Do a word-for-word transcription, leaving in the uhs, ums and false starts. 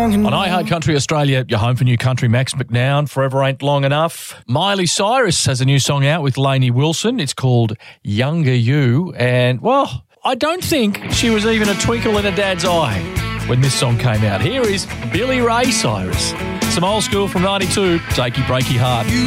long enough. On iHeart Country Australia, your home for new country, Max McNown, Forever Ain't Long Enough. Miley Cyrus has a new song out with Lainey Wilson. It's called Younger You. And, well, I don't think she was even a twinkle in her dad's eye when this song came out. Here is Billy Ray Cyrus. Some old school from ninety-two, Takey Breaky Heart.